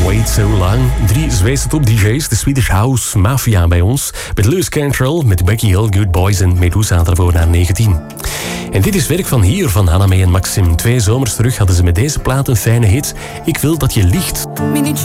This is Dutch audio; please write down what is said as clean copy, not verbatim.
Wait So Long. 3 Zweedse top-dj's, de Swedish House Mafia bij ons. Met Lewis Cantrell, met Becky Hill, Good Boys en Medusa daarvoor naar 19. En dit is werk van hier, van Hannah May en Maxim. 2 zomers terug hadden ze met deze plaat een fijne hit. Ik wil dat je liegt.